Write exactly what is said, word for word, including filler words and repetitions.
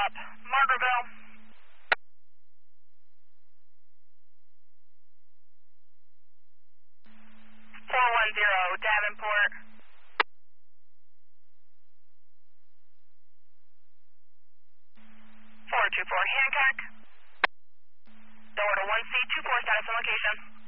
up. Margaretville. four one zero, Davenport. four two four, Hancock. Delta one C two four, status and location.